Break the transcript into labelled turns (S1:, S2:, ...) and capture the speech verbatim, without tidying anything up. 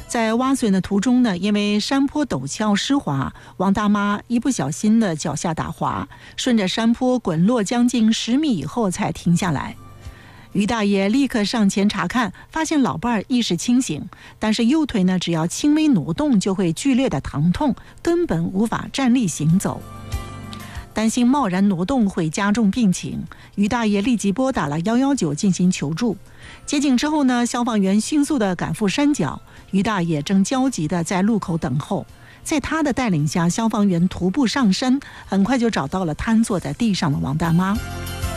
S1: 在挖笋的途中呢，因为山坡陡峭湿滑，王大妈一不小心的脚下打滑，顺着山坡滚落将近十米以后才停下来。于大爷立刻上前查看，发现老伴儿意识清醒，但是右腿呢，只要轻微挪动就会剧烈的疼痛，根本无法站立行走。担心贸然挪动会加重病情，于大爷立即拨打了一一九进行求助。接警之后呢，消防员迅速地赶赴山脚，于大爷正焦急地在路口等候。在他的带领下，消防员徒步上山，很快就找到了瘫坐在地上的王大妈。